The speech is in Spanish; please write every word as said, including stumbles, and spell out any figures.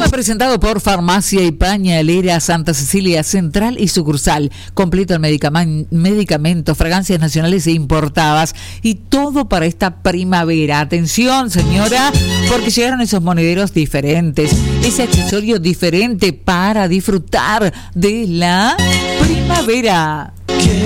Programa presentado por Farmacia y Pañalera Santa Cecilia Central y sucursal. Completo el medicamento, medicamentos, fragancias nacionales e importadas y todo para esta primavera. Atención, señora, porque llegaron esos monederos diferentes, ese accesorio diferente para disfrutar de la primavera.